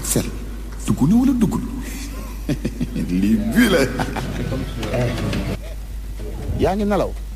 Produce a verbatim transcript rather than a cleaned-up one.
sel dugg na wala duggul lii bii la yaa ngi nelaw